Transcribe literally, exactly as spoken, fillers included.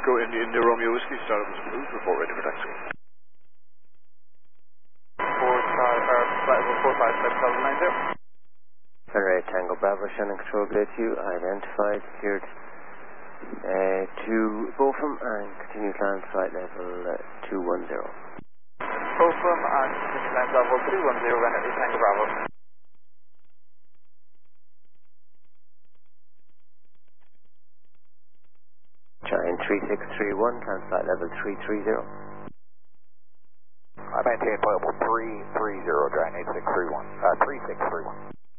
Echo India, India Romeo Whiskey, startup is approved, report ready for taxi. four five, uh, flight level four five seven seven nine zero. Federate Tango Bravo, Shannon Control Gate two, identified, secured uh, to Bochum and continue land flight level uh, two one zero. Bochum and continue land level two one zero, Renner Tango Bravo. Giant three six three one, land flight level three three zero. I maintain flight level three three zero, Giant eight six three one, uh, three six three one.